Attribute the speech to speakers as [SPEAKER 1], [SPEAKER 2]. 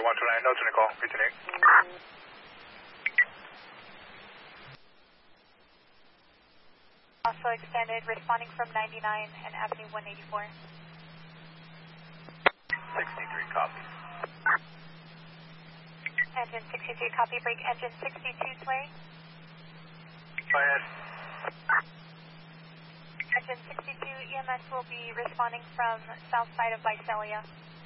[SPEAKER 1] 129, no to Nicole, returning.
[SPEAKER 2] Also extended, responding from 99 and Avenue 184.
[SPEAKER 1] 63, copy.
[SPEAKER 2] Engine 63, copy, break engine 62, sway.
[SPEAKER 1] Go ahead.
[SPEAKER 2] Engine 62, EMS will be responding from south side of Visalia.